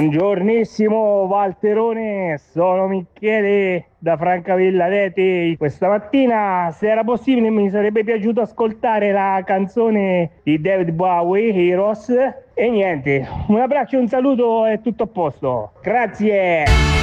Buongiornissimo Valterone, sono Michele da Francavilla Reti. Questa mattina, se era possibile, mi sarebbe piaciuto ascoltare la canzone di David Bowie, Heroes. E niente, un abbraccio e un saluto, è tutto a posto. Grazie!